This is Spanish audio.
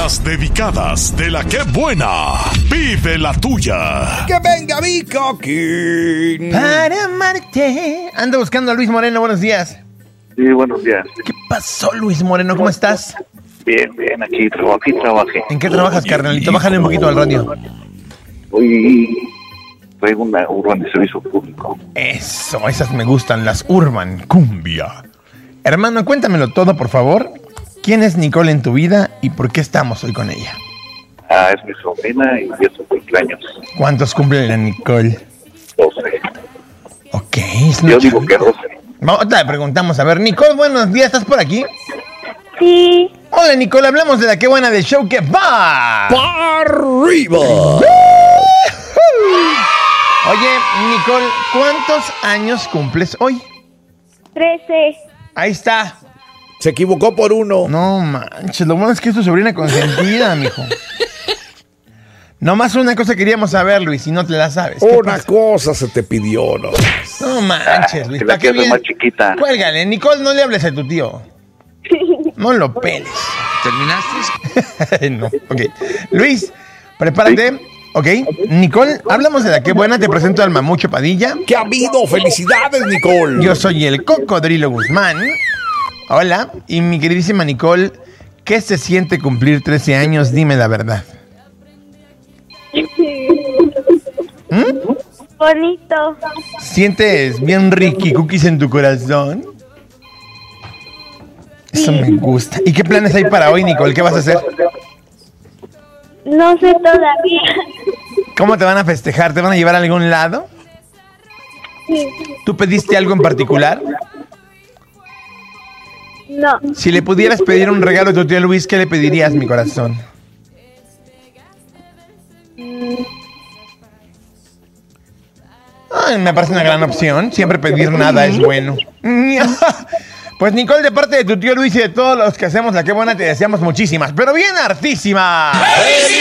Las dedicadas de la que buena. Vive la tuya. ¡Que venga mi coquín! Para amarte. Ando buscando a Luis Moreno, buenos días. Sí, buenos días. ¿Qué pasó, Luis Moreno? ¿Cómo estás? Bien, aquí trabajé. ¿En qué trabajas, carnalito? Bájale un poquito al radio. Hoy traigo una urban de servicio público. Eso, esas me gustan, las Urban Cumbia. Hermano, cuéntamelo todo, por favor. ¿Quién es Nicole en tu vida y por qué estamos hoy con ella? Es mi sobrina y es su cumpleaños. ¿Cuántos cumple la Nicole? 12. Ok, Yo digo que 12. Vamos, te preguntamos, a ver, Nicole, buenos días, ¿estás por aquí? Sí. Hola, Nicole, hablamos de la que buena del show que va. ¡Para arriba! Oye, Nicole, ¿cuántos años cumples hoy? 13. Ahí está. Se equivocó por uno. No manches, lo bueno es que es tu sobrina consentida, mijo. Nomás una cosa queríamos saber, Luis, si no te la sabes. ¿Qué Una pasa? cosa se te pidió, ¿no? No manches, Luis. Que la ¿para qué quiero más chiquita. Cuélgale, Nicole, no le hables a tu tío. No lo peles. ¿Terminaste? No, ok. Luis, prepárate. Ok, Nicole, hablamos de la que buena. Te presento al Mamucho Padilla. ¿Qué ha habido? ¡Felicidades, Nicole! Yo soy el Cocodrilo Guzmán. Hola, y mi queridísima Nicole, ¿qué se siente cumplir 13 años? Dime la verdad. Bonito. ¿Sientes bien Ricky Cookies en tu corazón? Eso me gusta. ¿Y qué planes hay para hoy, Nicole? ¿Qué vas a hacer? No sé todavía. ¿Cómo te van a festejar? ¿Te van a llevar a algún lado? Sí. ¿Tú pediste algo en particular? No. Si le pudieras pedir un regalo a tu tío Luis, ¿qué le pedirías, mi corazón? Ay, me parece una gran opción. Siempre pedir nada es bueno. Pues Nicole, de parte de tu tío Luis y de todos los que hacemos la que buena, te deseamos muchísimas, pero bien hartísimas.